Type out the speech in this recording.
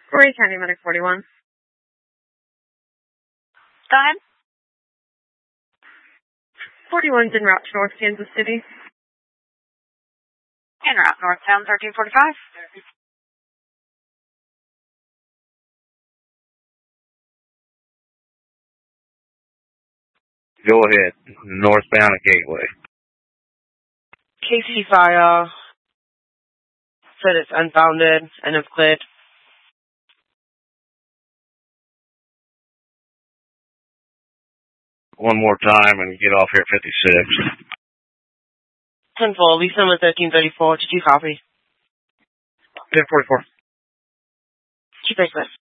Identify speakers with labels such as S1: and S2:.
S1: Horry County Medic 41.
S2: Go ahead.
S1: 41's en route to North Kansas City.
S2: En route northbound 1345.
S3: Go ahead. Northbound at Gateway.
S4: KC Fire said it's unfounded and have cleared.
S3: One more time and get off here at 56.
S4: 10-4, Lisa number 1334. Did you copy?
S3: 1044.
S4: Keep it.